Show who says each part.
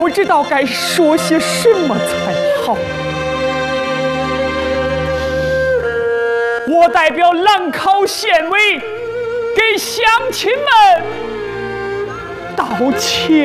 Speaker 1: 不知道该说些什么才好。我代表兰考县委给乡亲们道歉。